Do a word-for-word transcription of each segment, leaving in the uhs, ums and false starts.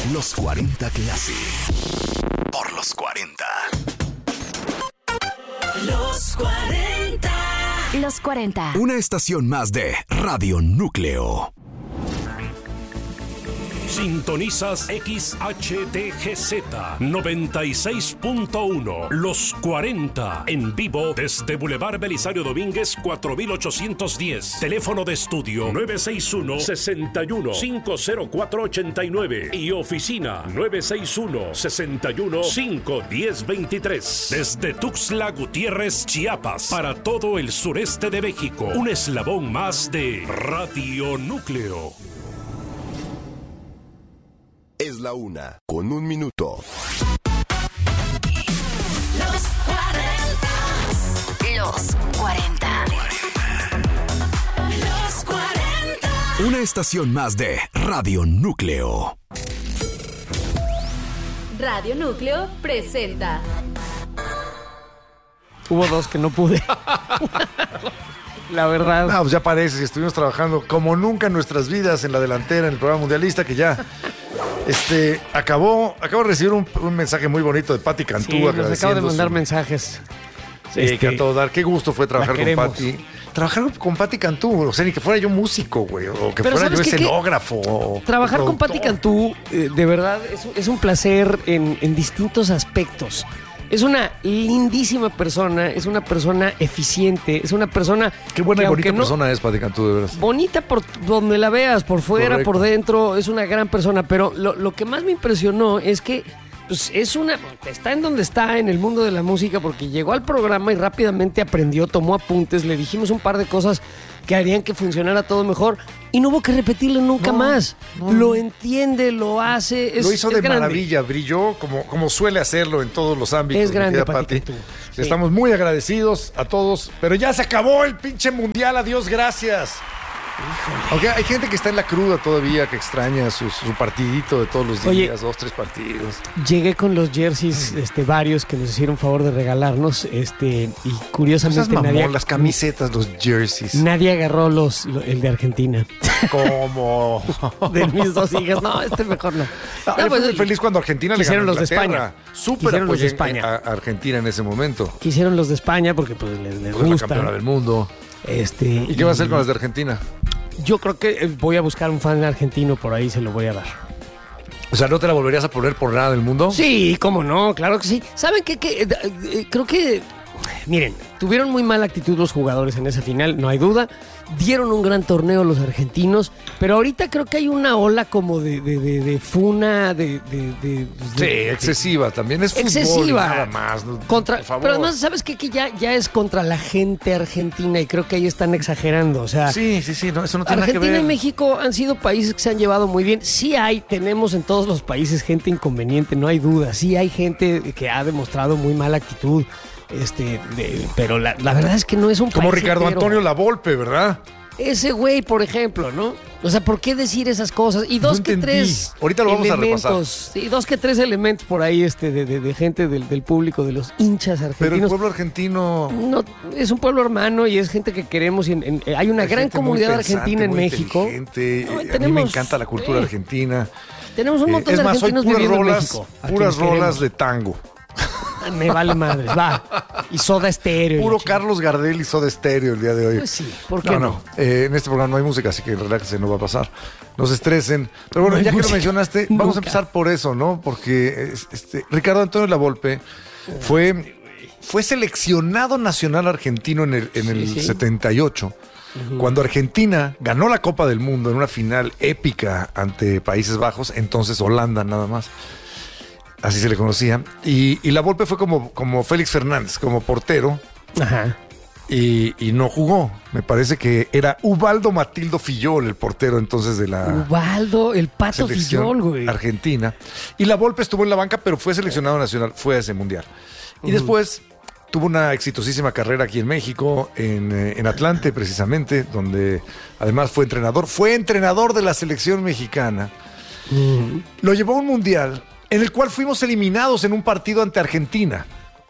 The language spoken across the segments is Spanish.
Los cuarenta Classic. Por los cuarenta. Los cuarenta. Los cuarenta. Una estación más de Radio Núcleo. Sintonizas X H D G Z noventa y seis punto uno. Los cuarenta. En vivo desde Boulevard Belisario Domínguez cuatro mil ochocientos diez. Teléfono de estudio nueve seis uno, seis uno, cinco cero cuatro, ocho nueve. Y oficina nueve seis uno, seis uno, cinco uno cero, dos tres. Desde Tuxtla Gutiérrez, Chiapas. Para todo el sureste de México. Un eslabón más de Radio Núcleo. Es la una, con un minuto. Los cuarenta. Los cuarenta. Los cuarenta. Una estación más de Radio Núcleo. Radio Núcleo presenta. Hubo dos que no pude. La verdad. No, pues ya parece, estuvimos trabajando como nunca en nuestras vidas en la delantera, en el programa mundialista, que ya este, acabó, acabo de recibir un, un mensaje muy bonito de Pati Cantú. Sí, nos acabo de mandar su... mensajes. Sí, este, que a todo dar. Qué gusto fue trabajar con Pati. Trabajar con Pati Cantú, o sea, ni que fuera yo músico, güey, o que Pero fuera yo ¿sabes qué? escenógrafo. O Trabajar con productor. Pati Cantú, eh, de verdad, es, es un placer en, en distintos aspectos. Es una lindísima persona, es una persona eficiente, es una persona... Qué buena y que, bonita aunque no- persona es Pati Cantú, de verdad. Bonita por donde la veas, por fuera, Correcto. por dentro, es una gran persona, pero lo, lo que más me impresionó es que pues, es una, está en donde está en el mundo de la música porque llegó al programa y rápidamente aprendió, tomó apuntes, le dijimos un par de cosas que harían que funcionara todo mejor y no hubo que repetirlo nunca No, más. no, lo no. entiende, lo hace. Es, Lo hizo es de grande. maravilla, brilló como, como suele hacerlo en todos los ámbitos. Es mi grande, querida Pati Pati. Cantú. Le Sí. Estamos muy agradecidos a todos, pero ya se acabó el pinche mundial, adiós, gracias. Aunque hay gente que está en la cruda todavía, que extraña su, su partidito de todos los días, Oye. dos, tres partidos. Llegué con los jerseys, este, varios que nos hicieron favor de regalarnos, este, y Esas curiosamente mamón, nadie, las camisetas, los jerseys. nadie agarró los, lo- el de Argentina. Como... De mis dos hijas. No, este mejor no. No, No, yo pues, fui muy feliz cuando Argentina le quisieron ganó a los de Inglaterra. España. Súper Quisieron los de apoyé España. a a Argentina en ese momento. Quisieron los de España porque pues les, les Pues es la gusta. campeona del mundo. Este, ¿Y qué va a hacer con las de Argentina? Yo creo que eh, voy a buscar un fan argentino por ahí, se lo voy a dar. O sea, ¿no te la volverías a poner por nada del mundo? Sí, cómo no, claro que sí. ¿Saben qué? qué? Eh, eh, creo que, miren, tuvieron muy mala actitud los jugadores en esa final, no hay duda. Dieron un gran torneo los argentinos, pero ahorita creo que hay una ola como de, de, de, de funa, de... de, de- Sí, de- excesiva también. Es fútbol y excesiva. nada más. ¿no? Contra, Por favor. pero además, ¿sabes qué? Que ya, ya es contra la gente argentina y creo que ahí están exagerando. O sea, Sí, sí, sí, no, eso no tiene Argentina nada que ver. y México han sido países que se han llevado muy bien. Sí hay, tenemos en todos los países gente inconveniente, no hay duda. Sí hay gente que ha demostrado muy mala actitud. Este, de- pero la, la verdad es que no es un Como país Ricardo entero. Antonio Lavolpe, ¿verdad? Ese güey, por ejemplo, ¿no? O sea, ¿por qué decir esas cosas? Y dos No que entendí. tres Ahorita lo vamos a elementos, sí, dos que tres elementos por ahí este, de, de- de gente del, del público, de los hinchas Pero el argentinos. pueblo argentino... No, es un pueblo hermano y es gente que queremos. y en- en- hay una hay gran gente muy comunidad pensante, argentina en muy México. inteligente. No, A mí me tenemos- encanta la cultura sí. argentina. Tenemos un Eh, montón es de más, soy argentinos puras viviendo en rolas, México. a puras quienes rolas queremos. de tango. Me vale madres, va. Y Soda Stereo. y Puro la chingada. Carlos Gardel y Soda Stereo el día de hoy. Pues sí, ¿por qué no? no? no. Eh, en este programa no hay música, así que relájense, no va a pasar. No se estresen. Pero bueno, No hay ya que música. lo mencionaste, vamos Nunca. a empezar por eso, ¿no? Porque es- este, Ricardo Antonio Lavolpe fue, fue seleccionado nacional argentino en el, en el Sí, sí. setenta y ocho. Cuando Argentina ganó la Copa del Mundo en una final épica ante Países Bajos, entonces Holanda nada más. Así se le conocía. Y, y Lavolpe fue como, como Félix Fernández, como portero. Ajá. Y, y no jugó. Me parece que era Ubaldo Matildo Fillol, el portero entonces de la Ubaldo, el pato selección Fillol, güey. argentina. Y Lavolpe estuvo en la banca, pero fue seleccionado nacional, fue a ese mundial. Y después tuvo una exitosísima carrera aquí en México, en, eh, en Atlante precisamente, donde además fue entrenador. Fue entrenador de la selección mexicana. Mm. Lo llevó a un mundial en el cual fuimos eliminados en un partido ante Argentina,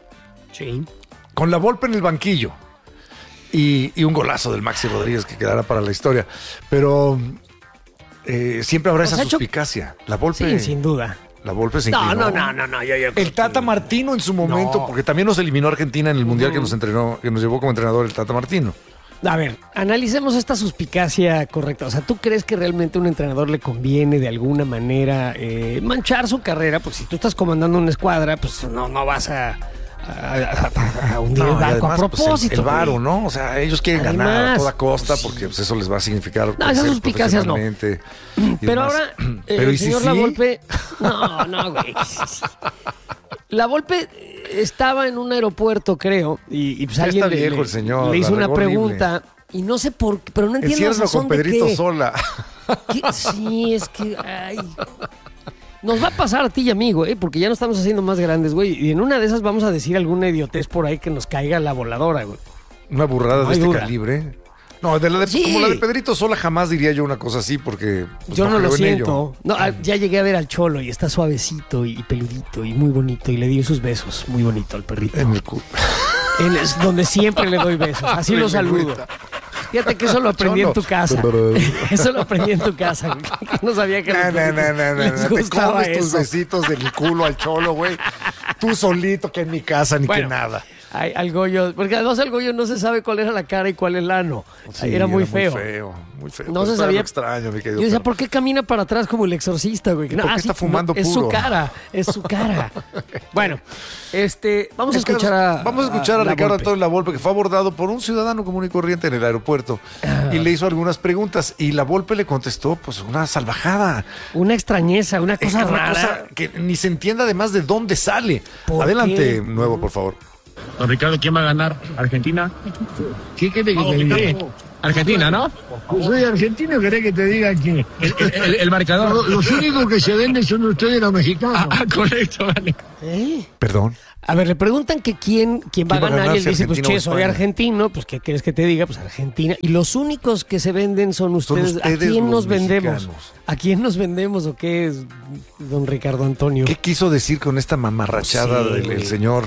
Sí. con Lavolpe en el banquillo. Y, y un golazo del Maxi Rodríguez que quedará para la historia. Pero eh, siempre habrá Pues esa ha hecho- suspicacia. La Volpe, Sí, sin duda. la Volpe se No, inclinó. no, no, no, no. Yo, yo El Tata Martino en su momento, No. porque también nos eliminó Argentina en el Mundial que nos entrenó, que nos llevó como entrenador el Tata Martino. A ver, analicemos esta suspicacia correcta. O sea, ¿tú crees que realmente a un entrenador le conviene de alguna manera eh, manchar su carrera? Pues si tú estás comandando una escuadra, pues no, no vas a, a, a- a hundir No, el y barco a además, pues, propósito. el, el varo, güey. ¿no? O sea, ellos quieren ganar a Además, toda costa sí. porque pues, eso les va a significar No, esas crecer suspicacias no. profesionalmente y Pero demás. ahora, eh, Pero el ¿y si señor sí? La Volpe... No, no, güey. La Volpe estaba en un aeropuerto, creo, y, y pues Ya alguien está le, viejo le- el señor, le hizo la una regó horrible. pregunta y no sé por qué, pero no entiendo la Enciérralo razón con de Pedrito qué. Sola. ¿Qué? Sí, es que... Ay. Nos va a pasar a ti y a mí, güey, porque ya nos estamos haciendo más grandes, güey. Y en una de esas vamos a decir alguna idiotez por ahí que nos caiga la voladora, güey. Una burrada No de hay este duda. calibre. No, de la de- Sí. como la de Pedrito Sola jamás diría yo una cosa así porque pues, Yo no, lo creo en siento. ello. No, ah, ya llegué a ver al Cholo y está suavecito y peludito y muy bonito. Y le di sus besos. Muy bonito al perrito. En el cu- Él es donde siempre le doy besos. Así lo saludo. Fíjate que eso lo aprendí en tu casa. Eso lo aprendí en tu casa. güey. No sabía que No, no, no, no, no, les no. Te gustaba comes tus eso. besitos del culo al cholo, güey. Tú solito, que en mi casa, ni Bueno, que nada. Ay, al Goyo, porque además al Goyo no se sabe cuál era la cara y cuál el ano. Sí, era muy feo. Muy feo, muy feo. No Pero se todavía sabía. lo extraño, mi querido. Yo decía, perro. ¿por qué camina para atrás como el exorcista, güey? ¿Y por qué está fumando Es puro? su cara, es su cara. Bueno, este, vamos a El caso- escuchar a. Vamos a escuchar a, La Ricardo Volpe. Antonio Lavolpe, que fue abordado por un ciudadano común y corriente en el aeropuerto y le hizo algunas preguntas. Y Lavolpe le contestó, pues, una salvajada. Una extrañeza, una Es cosa una rara. cosa que ni se entienda además de dónde sale. ¿Por Adelante, qué? nuevo, por favor. Don Ricardo, ¿quién va a ganar? ¿Argentina? ¿Qué querés que te diga? Argentina, ¿no? Yo soy argentino, ¿querés que te diga quién? El, el- el marcador. Los, los únicos que se venden son ustedes los mexicanos. Ah, correcto, vale. ¿Eh? Perdón. A ver, le preguntan que quién, quién va a ganar, y él si dice, pues Argentina o che, soy España? argentino, pues ¿qué quieres que te diga? Pues Argentina. Y los únicos que se venden son ustedes. ustedes ¿A quién los nos vendemos? mexicanos. ¿A quién nos vendemos o qué es, don Ricardo Antonio? ¿Qué quiso decir con esta mamarrachada Sí, del güey. el señor?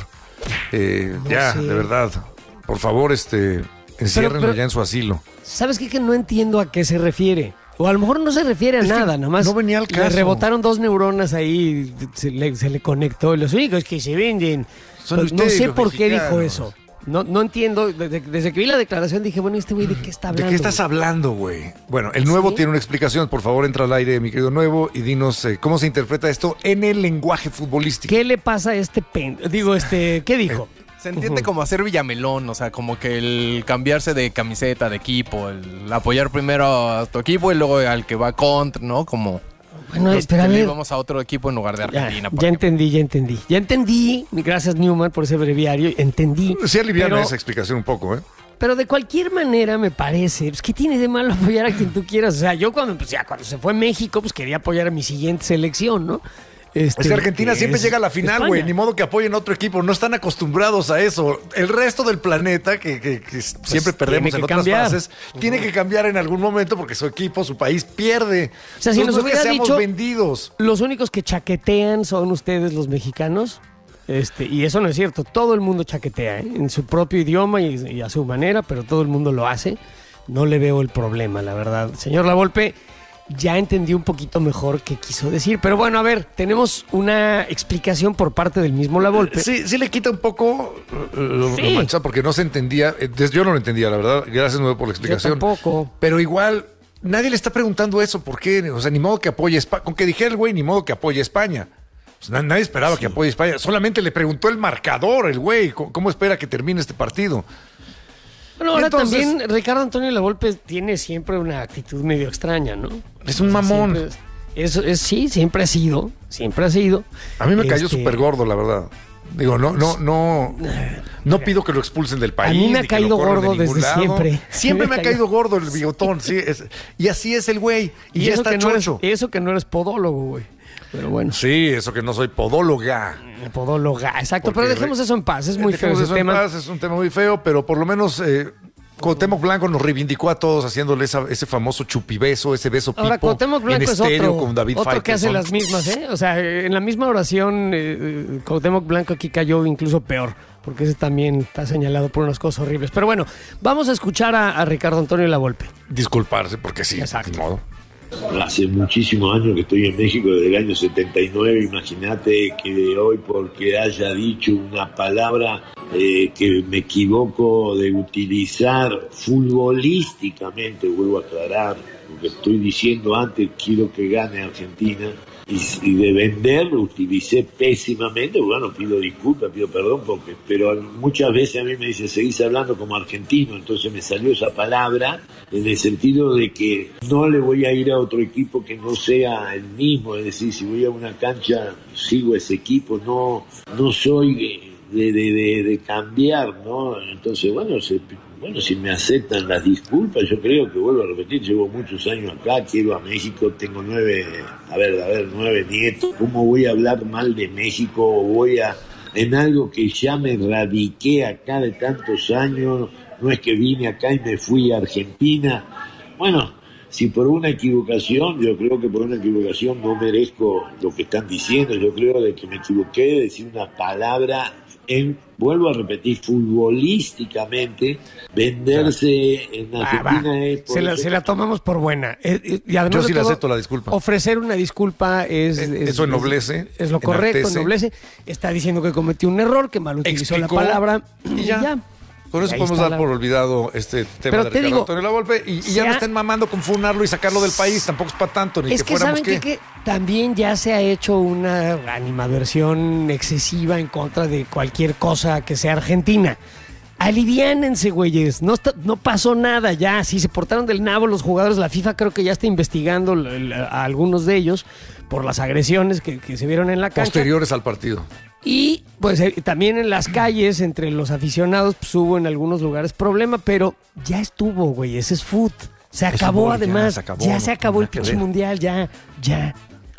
Eh, No ya, sé. de verdad. Por favor, este, enciérrenlo pero- ya en su asilo. ¿Sabes qué? Que no entiendo a qué se refiere. O a lo mejor no se refiere a Es que nada, nada más. no venía al Le caso. rebotaron dos neuronas ahí, se le, se le conectó. Los únicos que se venden. Son Pues, no ustedes, sé los por qué dijo mexicanos. eso. No, no entiendo. Desde, desde que vi la declaración dije, bueno, este güey, ¿de qué está ¿De hablando? qué estás hablando, güey? Bueno, el nuevo ¿Sí? tiene una explicación. Por favor, entra al aire, mi querido nuevo, y dinos eh, cómo se interpreta esto en el lenguaje futbolístico. ¿Qué le pasa a este pen? Digo, este, ¿qué dijo? Se entiende como hacer Villamelón, o sea, como que el cambiarse de camiseta, de equipo, el apoyar primero a tu equipo y luego al que va contra, ¿no? Como Bueno, los espera, a que le ver. íbamos a otro equipo en lugar de Ya, Argentina. por ya ejemplo. entendí, ya entendí. Ya entendí. Gracias, Newman, por ese breviario. Entendí. Sí, aliviana pero- esa explicación un poco, ¿eh? Pero de cualquier manera me parece, pues, ¿qué tiene de malo apoyar a quien tú quieras? O sea, yo cuando, pues, ya, cuando se fue México, pues quería apoyar a mi siguiente selección, ¿no? Este, Es que Argentina que siempre es llega a la final, España. güey. Ni modo que apoyen a otro equipo. No están acostumbrados a eso. El resto del planeta, que, que- que siempre perdemos tiene en que otras cambiar. fases, tiene que cambiar en algún momento porque su equipo, su país pierde. O sea, si Entonces, nos no es que hubiera seamos dicho- vendidos. Los únicos que chaquetean son ustedes los mexicanos. Este, y eso no es cierto. Todo el mundo chaquetea, ¿eh? En su propio idioma y, y a su manera, pero todo el mundo lo hace. No le veo el problema, la verdad. Señor Lavolpe, ya entendí un poquito mejor qué quiso decir. Pero bueno, a ver, tenemos una explicación por parte del mismo Lavolpe. Sí, sí le quita un poco eh, lo, Sí. lo manchado porque no se entendía. Eh, des- Yo no lo entendía, la verdad. Gracias, nuevo, por la explicación. tampoco. Pero igual, nadie le está preguntando eso. ¿Por qué? O sea, ni modo que apoye a España. Con que dijera el güey, ni modo que apoye a España. Pues na- nadie esperaba que apoye a España. Solamente le preguntó el marcador, el güey. ¿Cómo, cómo espera que termine este partido? Bueno, ahora Entonces- también Ricardo Antonio Lavolpe tiene siempre una actitud medio extraña, ¿no? Es un mamón. Siempre es- es- es- sí, siempre ha sido, siempre ha sido. A mí me cayó Este, súper gordo, la verdad. Digo, no, no, no. No pido que lo expulsen del país. mí me ha ni que lo caído corran de gordo ningún desde lado. siempre. Siempre Me me ha ha caído- caído gordo el bigotón, sí. es- y así es el güey. Y, ya eso está que no eres, chocho. eso que no eres podólogo, güey. Pero bueno, Sí, eso que no soy podóloga. podóloga, exacto. Porque Pero dejemos re- eso en paz, es muy feo Dejemos ese eso en tema. paz, es un tema muy feo, pero por lo menos eh, Cuauhtémoc Blanco nos reivindicó a todos haciéndole esa- ese famoso chupibeso, ese beso pipo Ahora, Cuauhtémoc Blanco en es estéreo otro, con David otro que hace Faitelson. las mismas, ¿eh? O sea, en la misma oración, eh, eh, Cuauhtémoc Blanco aquí cayó incluso peor, porque ese también está señalado por unas cosas horribles. Pero bueno, vamos a escuchar a, a Ricardo Antonio Lavolpe. Disculparse, porque sí, Exacto. ni modo. Hace muchísimos años que estoy en México, desde el año setenta y nueve. Imagínate que de hoy, porque haya dicho una palabra eh, que me equivoco de utilizar futbolísticamente, vuelvo a aclarar, porque estoy diciendo antes, quiero que gane Argentina, y, y de vender lo utilicé pésimamente. Bueno, pido disculpas, pido perdón, porque pero muchas veces a mí me dicen, seguís hablando como argentino, entonces me salió esa palabra en el sentido de que no le voy a ir a otro equipo que no sea el mismo, es decir, si voy a una cancha, sigo ese equipo, no, no soy de, de, de, de cambiar, ¿no? Entonces, bueno, se, bueno, si me aceptan las disculpas, yo creo que, vuelvo a repetir, llevo muchos años acá, quiero a México, tengo nueve, a ver, a ver, nueve nietos, ¿cómo voy a hablar mal de México o voy a, en algo que ya me radiqué acá de tantos años? No es que vine acá y me fui a Argentina. Bueno, si por una equivocación, yo creo que por una equivocación no merezco lo que están diciendo, yo creo de que me equivoqué de decir una palabra en, vuelvo a repetir, futbolísticamente, venderse en Argentina. Ah, es por se, la, eso. se la tomamos por buena. Eh, eh, y además Yo sí de le todo, acepto la disculpa. Ofrecer una disculpa es... Eh, es- eso es- ennoblece, Es, lo correcto, enaltece. ennoblece. Está diciendo que cometió un error, que mal utilizó Explicó, la palabra. y ya. Con eso Ahí podemos está dar la- por olvidado este tema Pero de te Ricardo digo, Antonio Lavolpe y, y se ya no ha- estén mamando con funarlo y sacarlo del país, tampoco es para tanto, ni Es que que fuéramos saben qué. que, que también ya se ha hecho una animadversión excesiva en contra de cualquier cosa que sea argentina. Aliviánense, güeyes. No, está- no pasó nada ya. Si se portaron del nabo los jugadores, la FIFA creo que ya está investigando l- l- a algunos de ellos por las agresiones que, que se vieron en la cancha. Posteriores al partido. Y pues eh, también en las calles, entre los aficionados, pues, hubo en algunos lugares problema, pero ya estuvo, güey, ese es fútbol. Se Es acabó fútbol, ya además, se acabó, ya no se acabó el tiene nada que pinche ver. mundial, ya, ya.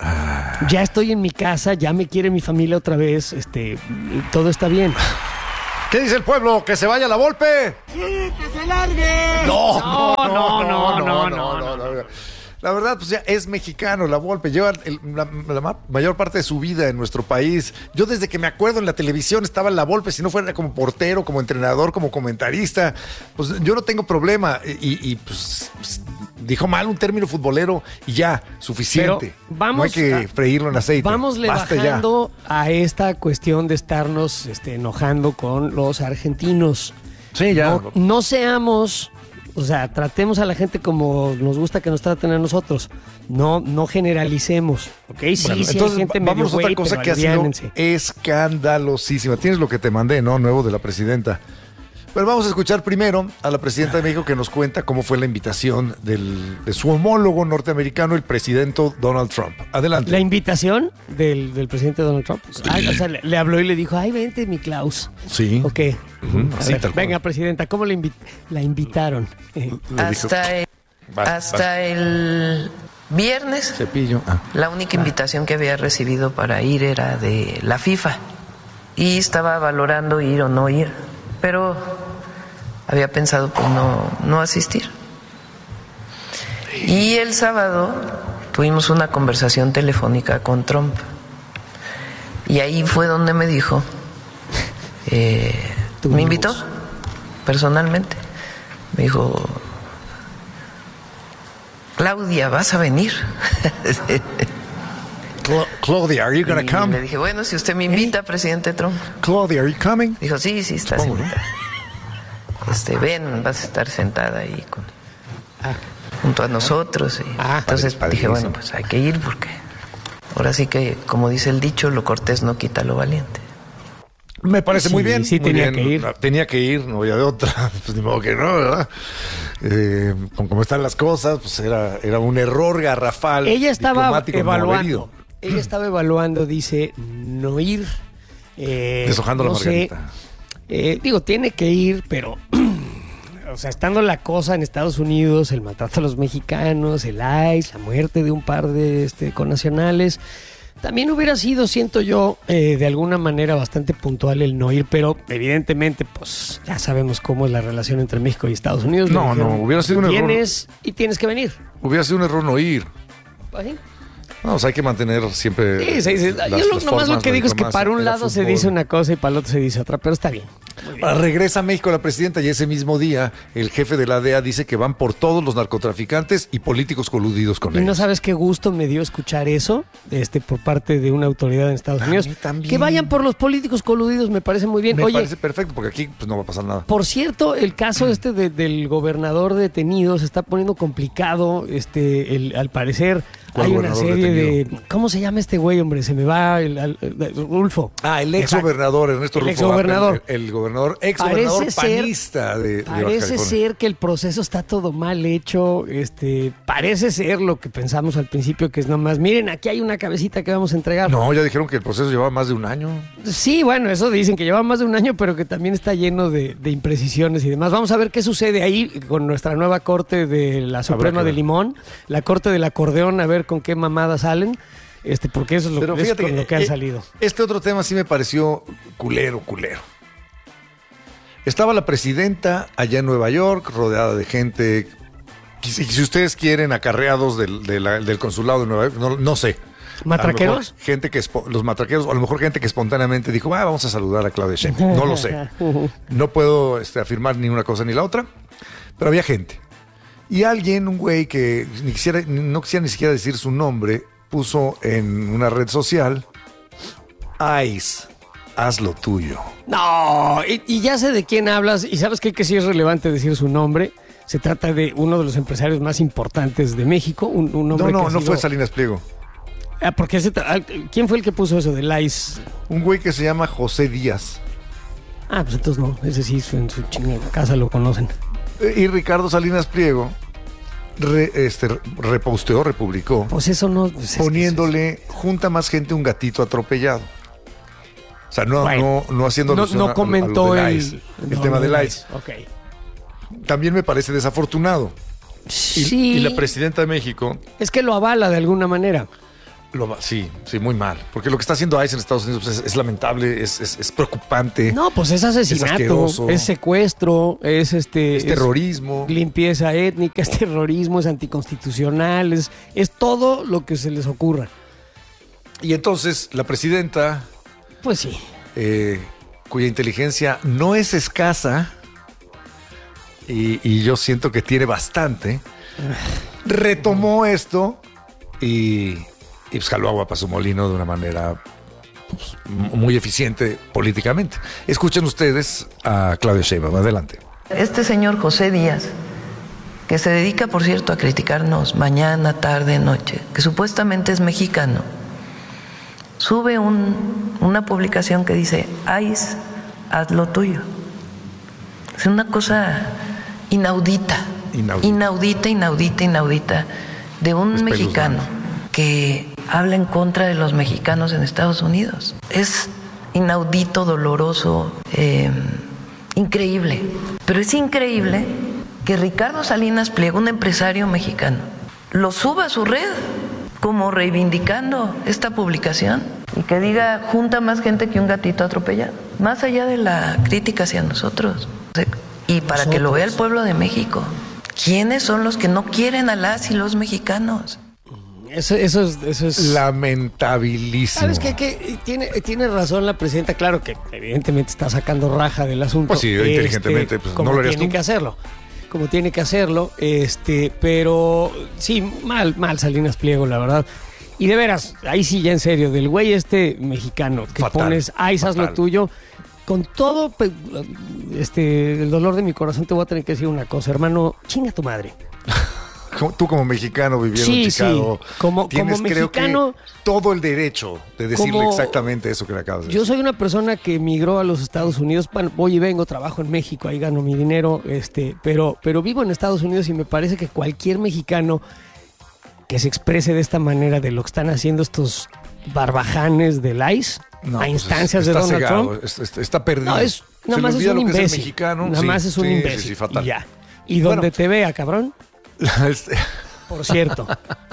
Ya estoy en mi casa, ya me quiere mi familia otra vez, este, todo está bien. ¿Qué dice el pueblo? ¿Que se vaya la Volpe? ¡Que se largue! No, no, no, no, no, no, no. La verdad, pues ya es mexicano, la Volpe. Lleva el- la, la ma- mayor parte de su vida en nuestro país. Yo desde que me acuerdo en la televisión estaba en la Volpe, si no fuera como portero, como entrenador, como comentarista. Pues yo no tengo problema. Y, y, pues, pues, dijo mal un término futbolero y ya, suficiente. Pero vamos no hay que a- freírlo en aceite. Vámosle Basta ya. bajando a esta cuestión de estarnos este, enojando con los argentinos. Sí, ya. No, no seamos, o sea, tratemos a la gente como nos gusta que nos traten a nosotros. No, no generalicemos, ¿ok? Sí, Bueno, sí, entonces, hay gente va- medio vamos a otra güey, cosa pero que ha sido aliviánense. escandalosísima. Tienes lo que te mandé, ¿no? Nuevo de la presidenta. Pero vamos a escuchar primero a la presidenta de México que nos cuenta cómo fue la invitación del- de su homólogo norteamericano, el presidente Donald Trump. Adelante. La invitación del, del presidente Donald Trump. Ay, o sea, le, le habló y le dijo, ay, vente, mi Klaus. Sí. Ok. Ujú, A así, ver, tal cual. venga, presidenta, ¿cómo la, invi- la invitaron? Eh, Le dijo, Hasta el, vas, hasta vas. el viernes, Cepillo. Ah. la única invitación que había recibido para ir era de la FIFA y estaba valorando ir o no ir, pero había pensado pues no, no asistir. Y el sábado tuvimos una conversación telefónica con Trump y ahí fue donde me dijo, eh, me invitó personalmente, me dijo, Claudia, ¿vas a venir? Cla- Claudia, are you gonna Y come? le dije, bueno, si usted me invita, presidente Trump. Claudia, are you coming? Dijo, sí, sí, estás Supongo, ¿no? invitada. Este, ven, vas a estar sentada ahí con, junto a nosotros. Y entonces padre, dije, padrísimo. bueno, pues hay que ir porque ahora sí que, como dice el dicho, lo cortés no quita lo valiente. Me parece Sí, muy bien. sí muy tenía bien. que ir. Tenía que ir, no había de otra. Pues ni modo que no, ¿verdad? Eh, con cómo están las cosas, pues era, era un error garrafal. Ella estaba diplomático no haber evaluando. ido. Ella estaba evaluando, dice, no ir. eh, Deshojando la no sé, margarita. eh, digo, tiene que ir, pero, o sea, estando la cosa en Estados Unidos, el maltrato a los mexicanos, el I C E, la muerte de un par de este, connacionales, también hubiera sido, siento yo, eh, de alguna manera bastante puntual el no ir, pero evidentemente, pues ya sabemos cómo es la relación entre México y Estados Unidos. Le No, dijeron, no, hubiera sido un error. Tienes y tienes que venir. Hubiera sido un error no ir. Pues sí. No, o sea, hay que mantener siempre. Sí, sí, sí. las- Yo lo, las nomás lo formas, que la digo es que diplomacia. para un Era lado se fútbol. dice una cosa y para el otro se dice otra, pero está bien. Muy bien. Ahora regresa a México la presidenta y ese mismo día el jefe de la D E A dice que van por todos los narcotraficantes y políticos coludidos con Y ellos. no sabes qué gusto me dio escuchar eso este, por parte de una autoridad en Estados A Unidos. mí también. Que vayan por los políticos coludidos me parece muy bien. Me Oye, parece perfecto porque aquí pues, no va a pasar nada. por cierto, el caso este de- del gobernador detenido se está poniendo complicado. Este, el, al parecer ¿Cuál hay una gobernador serie detenido? de... ¿Cómo se llama este güey, hombre? Se me va el... el- el- Rulfo. Ah, el ex Exacto. gobernador Ernesto El Rulfo. exgobernador. El, el gobernador, ex gobernador Parece ser- panista de, de Baja Parece California. ser que el proceso está todo mal hecho. Este, parece ser lo que pensamos al principio, que es nomás, miren, aquí hay una cabecita que vamos a entregar. No, ya dijeron que el proceso llevaba más de un año. Sí, bueno, eso dicen que lleva más de un año, pero que también está lleno de, de imprecisiones y demás. Vamos a ver qué sucede ahí con nuestra nueva corte de la Suprema que de ver. Limón, la corte del acordeón, a ver con qué mamadas salen, este, porque eso es lo, Pero es fíjate con que, lo que han eh, salido. Este otro tema sí me pareció culero, culero. Estaba la presidenta allá en Nueva York, rodeada de gente. Si, si ustedes quieren, acarreados del, de la- del consulado de Nueva York, no, no sé. ¿Matraqueros? A lo mejor gente que espo- los matraqueros, o a lo mejor gente que espontáneamente dijo, ah, vamos a saludar a Claudia Sheinbaum. No lo sé. No puedo este, afirmar ni una cosa ni la otra, pero había gente. Y alguien, un güey que ni quisiera, no quisiera ni siquiera decir su nombre, puso en una red social, Ice, haz lo tuyo. No, y, y ya sé de quién hablas, y sabes qué? Que sí es relevante decir su nombre. Se trata de uno de los empresarios más importantes de México, un, un hombre No, no, que ha no sido- fue Salinas Pliego. Ah, porque ese tra- ah, ¿quién fue el que puso eso del ICE? Un güey que se llama José Díaz. Ah, pues entonces no, ese sí en su chingada casa lo conocen. Eh, Y Ricardo Salinas Pliego re- este, reposteó, republicó, Pues eso no... pues es que poniéndole, junta más gente un gatito atropellado. O sea, no, Bueno, no, no haciendo no, alusión no a- a lo comentó del el, ICE, el no, tema lo del del ICE. Ok. También me parece desafortunado. Y, Sí. y la presidenta de México, Es que lo avala de alguna manera. lo va- sí, sí, muy mal. Porque lo que está haciendo ICE en Estados Unidos pues, es, es lamentable, es, es- es preocupante. No, pues es asesinato, asqueroso. es, secuestro, es este... Es terrorismo. Limpieza étnica, es terrorismo, es anticonstitucional, es, es todo lo que se les ocurra. Y entonces la presidenta, Pues sí. eh, cuya inteligencia no es escasa, y, y yo siento que tiene bastante, retomó esto y, y pues jaló agua para su molino de una manera pues, m- muy eficiente políticamente. Escuchen ustedes a Claudia Sheinbaum. Adelante. Este señor José Díaz, que se dedica, por cierto, a criticarnos mañana, tarde, noche, que supuestamente es mexicano, sube un- una publicación que dice, ICE, haz lo tuyo. Es una cosa inaudita, Inaudita. inaudita, inaudita, inaudita, de un Espeluznante. mexicano que habla en contra de los mexicanos en Estados Unidos. Es inaudito, doloroso, eh, increíble. Pero es increíble que Ricardo Salinas Pliego, un empresario mexicano, lo suba a su red como reivindicando esta publicación y que diga, junta más gente que un gatito atropellado. Más allá de la crítica hacia nosotros. Y para que lo vea el pueblo de México. ¿Quiénes son los que no quieren a las y los mexicanos? Eso, eso es... Eso es... Lamentabilísimo. ¿Sabes qué? Que tiene, tiene razón la presidenta, claro que evidentemente está sacando raja del asunto. Pues sí, inteligentemente, pues, como no lo harías tiene tú. que hacerlo. Como tiene que hacerlo, este, pero sí, mal, mal Salinas Pliego, la verdad. Y de veras, ahí sí ya en serio, del güey este mexicano que Fatal, pones, ay, haz lo fatal. tuyo, con todo pe- este, el dolor de mi corazón te voy a tener que decir una cosa, hermano, chinga tu madre. Como- Tú como mexicano viviendo Sí, en Chicago, sí. Como- tienes como creo que mexicano- todo el derecho de decirle Como- exactamente eso que le acabas de Yo decir. soy una persona que emigró a los Estados Unidos. Bueno, voy y vengo, trabajo en México, ahí gano mi dinero, este, pero, pero vivo en Estados Unidos y me parece que cualquier mexicano que se exprese de esta manera de lo que están haciendo estos barbajanes del ICE No, a pues, instancias está de Donald cegado, Trump. es- es- está perdido. No, es, nada Se le más es olvida un lo que imbécil. es el mexicano. Nada Sí, más es un sí, sí, imbécil. sí, fatal. Y ya. Y donde Bueno. te vea, cabrón, Este, por cierto.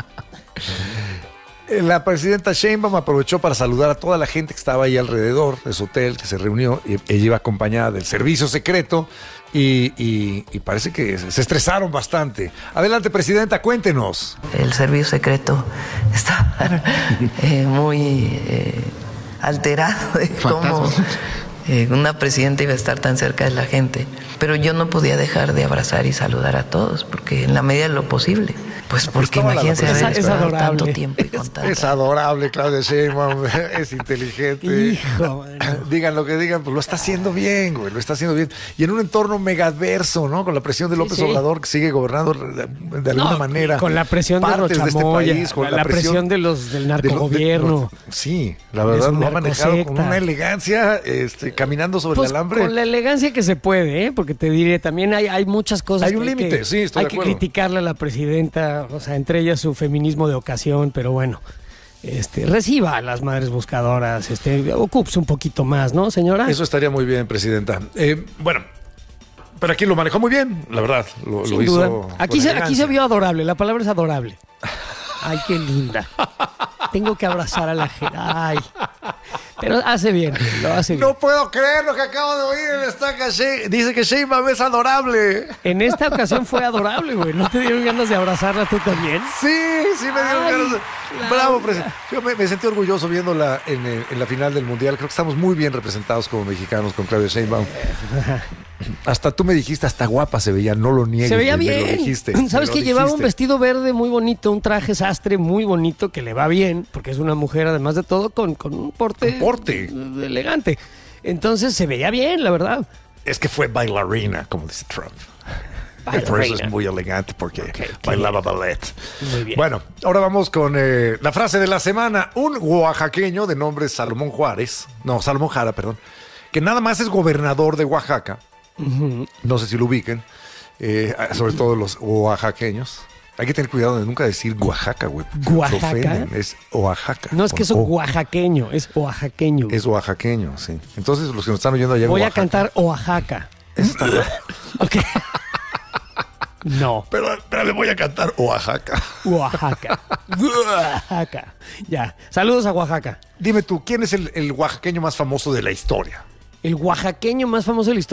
La presidenta Sheinbaum aprovechó para saludar a toda la gente que estaba ahí alrededor de su hotel, que se reunió, y ella iba acompañada del servicio secreto y, y- y parece que se estresaron bastante. Adelante, presidenta, cuéntenos. El servicio secreto estaba eh, muy eh, alterado de cómo eh, una presidenta iba a estar tan cerca de la gente, pero yo no podía dejar de abrazar y saludar a todos, porque en la medida de lo posible, pues porque Estaba la- imagínense es- haber es esperado adorable. tanto tiempo y con tanta... Es adorable, Claudia Sheinbaum, es inteligente. Hijo, Digan lo que digan, pues lo está haciendo bien, güey, lo está haciendo bien. Y en un entorno megaverso, ¿no? Con la presión de López sí. Obrador, que sigue gobernando de, de alguna No, manera. con la presión de partes de este Rochamoya, país, con la, la presión, de los del de lo- de- narcogobierno. sí, la de verdad su lo ha manejado con narcosecta. una elegancia, este, caminando sobre Pues el alambre. con la elegancia que se puede, ¿eh? Porque te diré, también hay, hay muchas cosas. Hay un que límite, que- sí, estoy Hay de que acuerdo. criticarle a la presidenta, o sea, entre ellas su feminismo de ocasión, pero bueno, este, reciba a las madres buscadoras, este, ocúpese un poquito más, ¿no, señora? Eso estaría muy bien, presidenta. Eh, bueno, pero aquí lo manejó muy bien, la verdad. Lo, Sin lo hizo. duda. con Aquí se, aquí elegancia. se vio adorable, la palabra es adorable. Ay, qué linda. Tengo que abrazar a la gente. Ay. Pero hace bien, lo hace bien. No puedo creer lo que acabo de oír en estaca. She- Dice que Sheinbaum es adorable. En esta ocasión fue adorable, güey. ¿No te dieron ganas de abrazarla tú también? Sí, sí me dieron Ay, ganas de... Claudia. Bravo, presidente. Yo me, me sentí orgulloso viéndola en, el- en la final del Mundial. Creo que estamos muy bien representados como mexicanos con Claudia Sheinbaum. Hasta tú me dijiste, hasta guapa se veía, no lo niegues. Se veía me- me lo bien. dijiste, me ¿Sabes lo que llevaba un dijiste. vestido verde muy bonito, un traje sastre muy bonito que le va bien, porque es una mujer, además de todo, con, con un porte, Un porte. elegante. Entonces se veía bien, la verdad. Es que fue bailarina, como dice Trump. Bailarina. Por eso es muy elegante, porque Ok, ok. bailaba ballet. Muy bien. Bueno, ahora vamos con eh, la frase de la semana. Un oaxaqueño de nombre Salomón Juárez, no, Salomón Jara, perdón, que nada más es gobernador de Oaxaca. No sé si lo ubiquen, eh, sobre todo los oaxaqueños. Hay que tener cuidado de nunca decir Oaxaca, güey. porque ¿Oaxaca? se ofenden. Es Oaxaca. No es que es con O. oaxaqueño, es oaxaqueño. Es oaxaqueño, sí. Entonces, los que nos están oyendo allá en Voy a Oaxaca, cantar Oaxaca. eso está raro. Ok. No, Pero, pero le voy a cantar Oaxaca. Oaxaca. Oaxaca. Ya. Saludos a Oaxaca. Dime tú, ¿quién es el, el oaxaqueño más famoso de la historia? El oaxaqueño más famoso de la historia.